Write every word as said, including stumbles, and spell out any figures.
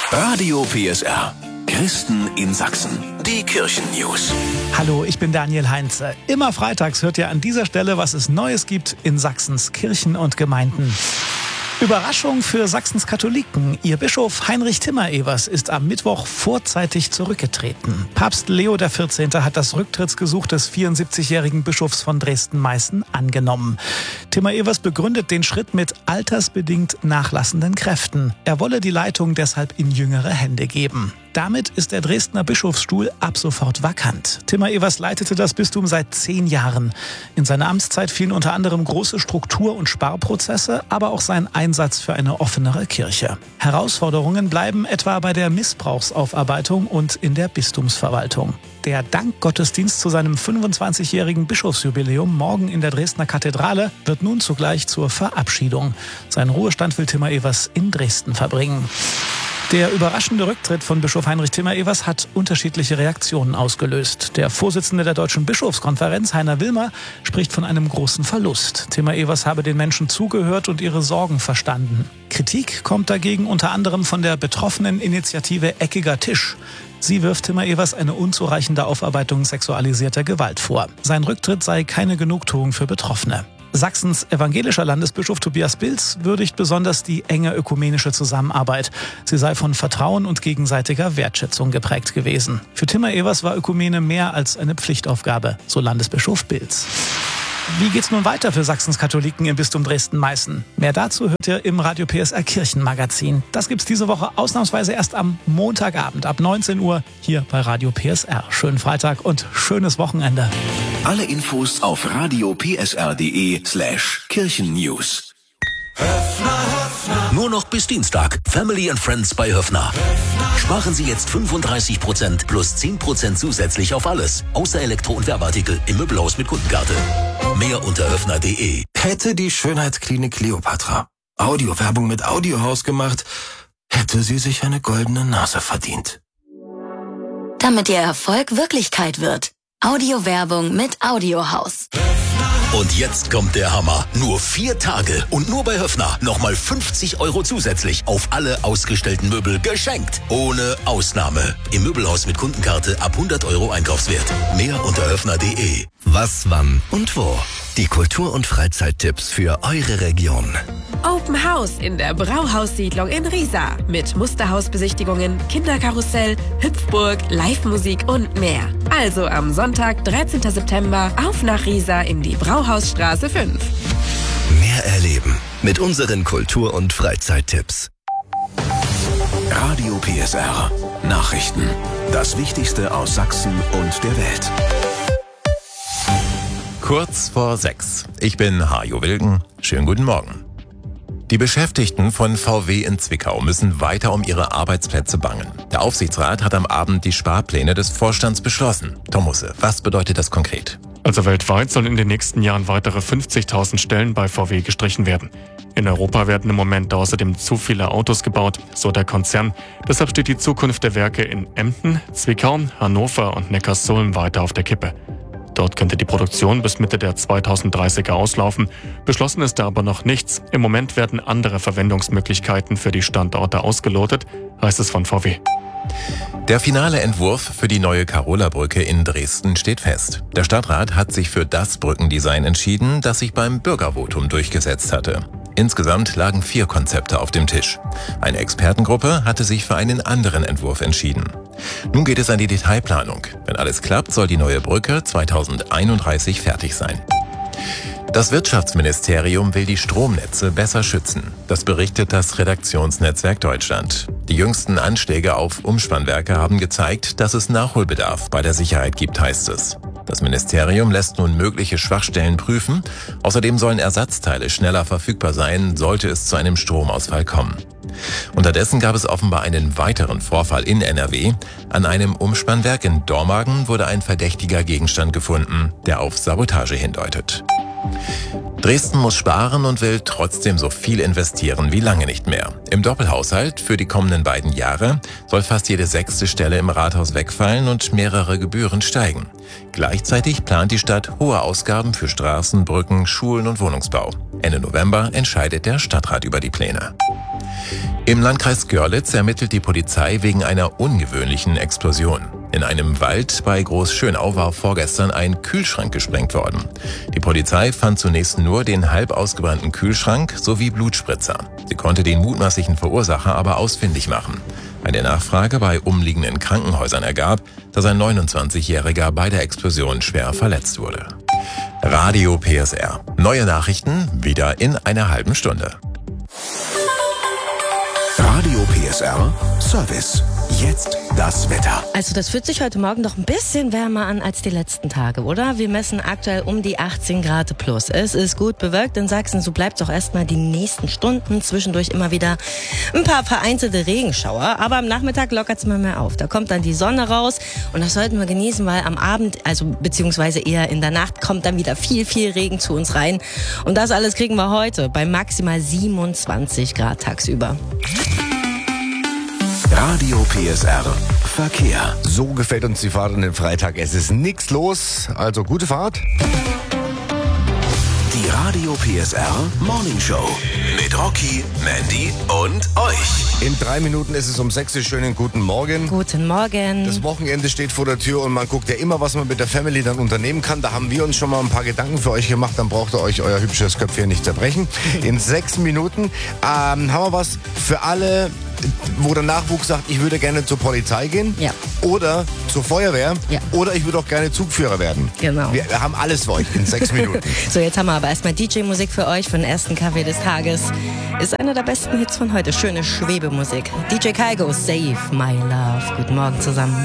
Radio P S R. Christen in Sachsen. Die Kirchen-News. Hallo, ich bin Daniel Heinze. Immer freitags hört ihr an dieser Stelle, was es Neues gibt in Sachsens Kirchen und Gemeinden. Überraschung für Sachsens Katholiken. Ihr Bischof Heinrich Timmer-Evers ist am Mittwoch vorzeitig zurückgetreten. Papst Leo der vierzehnte hat das Rücktrittsgesuch des vierundsiebzigjährigen Bischofs von Dresden-Meißen angenommen. Timmer-Evers begründet den Schritt mit altersbedingt nachlassenden Kräften. Er wolle die Leitung deshalb in jüngere Hände geben. Damit ist der Dresdner Bischofsstuhl ab sofort vakant. Timmer-Evers leitete das Bistum seit zehn Jahren. In seine Amtszeit fielen unter anderem große Struktur- und Sparprozesse, aber auch sein Einsatz für eine offenere Kirche. Herausforderungen bleiben etwa bei der Missbrauchsaufarbeitung und in der Bistumsverwaltung. Der Dankgottesdienst zu seinem fünfundzwanzigjährigen Bischofsjubiläum morgen in der Dresdner Kathedrale wird nun zugleich zur Verabschiedung. Seinen Ruhestand will Timmer-Evers in Dresden verbringen. Der überraschende Rücktritt von Bischof Heinrich Timmer-Evers hat unterschiedliche Reaktionen ausgelöst. Der Vorsitzende der Deutschen Bischofskonferenz, Heiner Wilmer, spricht von einem großen Verlust. Timmer-Evers habe den Menschen zugehört und ihre Sorgen verstanden. Kritik kommt dagegen unter anderem von der betroffenen Initiative Eckiger Tisch. Sie wirft Timmer-Evers eine unzureichende Aufarbeitung sexualisierter Gewalt vor. Sein Rücktritt sei keine Genugtuung für Betroffene. Sachsens evangelischer Landesbischof Tobias Bilz würdigt besonders die enge ökumenische Zusammenarbeit. Sie sei von Vertrauen und gegenseitiger Wertschätzung geprägt gewesen. Für Timmer-Evers war Ökumene mehr als eine Pflichtaufgabe, so Landesbischof Bilz. Wie geht's nun weiter für Sachsens Katholiken im Bistum Dresden-Meißen? Mehr dazu hört ihr im Radio P S R Kirchenmagazin. Das gibt's diese Woche ausnahmsweise erst am Montagabend ab neunzehn Uhr hier bei Radio P S R. Schönen Freitag und schönes Wochenende. Alle Infos auf radiopsr.de slash Kirchennews. Höffner, Höffner. Nur noch bis Dienstag. Family and Friends bei Höffner. Sparen Sie jetzt fünfunddreißig Prozent plus zehn Prozent zusätzlich auf alles. Außer Elektro- und Werbeartikel im Möbelhaus mit Kundenkarte. Mehr unter höffner punkt de. Hätte die Schönheitsklinik Kleopatra Audiowerbung mit Audiohaus gemacht, hätte sie sich eine goldene Nase verdient. Damit Ihr Erfolg Wirklichkeit wird. Audiowerbung mit Audiohaus. Und jetzt kommt der Hammer. Nur vier Tage und nur bei Höffner nochmal fünfzig Euro zusätzlich auf alle ausgestellten Möbel geschenkt. Ohne Ausnahme. Im Möbelhaus mit Kundenkarte ab hundert Euro Einkaufswert. Mehr unter höffner punkt de. Was, wann und wo? Die Kultur- und Freizeittipps für eure Region. Open House in der Brauhaussiedlung in Riesa. Mit Musterhausbesichtigungen, Kinderkarussell, Hüpfburg, Live-Musik und mehr. Also am Sonntag, dreizehnten September, auf nach Riesa in die Brauhausstraße fünf. Mehr erleben mit unseren Kultur- und Freizeittipps. Radio P S R. Nachrichten. Das Wichtigste aus Sachsen und der Welt. Kurz vor sechs. Ich bin Hajo Wilken. Schönen guten Morgen. Die Beschäftigten von V W in Zwickau müssen weiter um ihre Arbeitsplätze bangen. Der Aufsichtsrat hat am Abend die Sparpläne des Vorstands beschlossen. Tom Musse, was bedeutet das konkret? Also weltweit sollen in den nächsten Jahren weitere fünfzigtausend Stellen bei V W gestrichen werden. In Europa werden im Moment außerdem zu viele Autos gebaut, so der Konzern. Deshalb steht die Zukunft der Werke in Emden, Zwickau, Hannover und Neckarsulm weiter auf der Kippe. Dort könnte die Produktion bis Mitte der zweitausenddreißiger auslaufen. Beschlossen ist da aber noch nichts. Im Moment werden andere Verwendungsmöglichkeiten für die Standorte ausgelotet, heißt es von V W. Der finale Entwurf für die neue Karola-Brücke in Dresden steht fest. Der Stadtrat hat sich für das Brückendesign entschieden, das sich beim Bürgervotum durchgesetzt hatte. Insgesamt lagen vier Konzepte auf dem Tisch. Eine Expertengruppe hatte sich für einen anderen Entwurf entschieden. Nun geht es an die Detailplanung. Wenn alles klappt, soll die neue Brücke zweitausendeinunddreißig fertig sein. Das Wirtschaftsministerium will die Stromnetze besser schützen. Das berichtet das Redaktionsnetzwerk Deutschland. Die jüngsten Anschläge auf Umspannwerke haben gezeigt, dass es Nachholbedarf bei der Sicherheit gibt, heißt es. Das Ministerium lässt nun mögliche Schwachstellen prüfen. Außerdem sollen Ersatzteile schneller verfügbar sein, sollte es zu einem Stromausfall kommen. Unterdessen gab es offenbar einen weiteren Vorfall in N R W. An einem Umspannwerk in Dormagen wurde ein verdächtiger Gegenstand gefunden, der auf Sabotage hindeutet. Dresden muss sparen und will trotzdem so viel investieren wie lange nicht mehr. Im Doppelhaushalt für die kommenden beiden Jahre soll fast jede sechste Stelle im Rathaus wegfallen und mehrere Gebühren steigen. Gleichzeitig plant die Stadt hohe Ausgaben für Straßen, Brücken, Schulen und Wohnungsbau. Ende November entscheidet der Stadtrat über die Pläne. Im Landkreis Görlitz ermittelt die Polizei wegen einer ungewöhnlichen Explosion. In einem Wald bei Großschönau war vorgestern ein Kühlschrank gesprengt worden. Die Polizei fand zunächst nur den halb ausgebrannten Kühlschrank sowie Blutspritzer. Sie konnte den mutmaßlichen Verursacher aber ausfindig machen. Eine Nachfrage bei umliegenden Krankenhäusern ergab, dass ein neunundzwanzigjähriger bei der Explosion schwer verletzt wurde. Radio P S R. Neue Nachrichten wieder in einer halben Stunde. Radio P S R Service. Jetzt das Wetter. Also das fühlt sich heute Morgen doch ein bisschen wärmer an als die letzten Tage, oder? Wir messen aktuell um die achtzehn Grad plus. Es ist gut bewölkt in Sachsen, so bleibt es auch erstmal die nächsten Stunden. Zwischendurch immer wieder ein paar vereinzelte Regenschauer, aber am Nachmittag lockert es mal mehr auf. Da kommt dann die Sonne raus und das sollten wir genießen, weil am Abend, also beziehungsweise eher in der Nacht, kommt dann wieder viel, viel Regen zu uns rein. Und das alles kriegen wir heute bei maximal siebenundzwanzig Grad tagsüber. Radio P S R Verkehr. So gefällt uns die Fahrt an dem Freitag. Es ist nichts los, also gute Fahrt. Die Radio P S R Morning Show mit Rocky, Mandy und euch. In drei Minuten ist es um sechs Uhr. Schönen guten Morgen. Guten Morgen. Das Wochenende steht vor der Tür und man guckt ja immer, was man mit der Family dann unternehmen kann. Da haben wir uns schon mal ein paar Gedanken für euch gemacht. Dann braucht ihr euch euer hübsches Köpfchen nicht zerbrechen. In sechs Minuten ähm, haben wir was für alle, wo der Nachwuchs sagt, ich würde gerne zur Polizei gehen. Ja. Oder zur Feuerwehr. Ja. Oder ich würde auch gerne Zugführer werden. Genau. Wir, wir haben alles für euch in sechs Minuten. So, jetzt haben wir aber erstmal D J-Musik für euch für den ersten Kaffee des Tages. Ist einer der besten Hits von heute. Schöne Schwebemusik. D J Kaigo, Save My Love. Guten Morgen zusammen.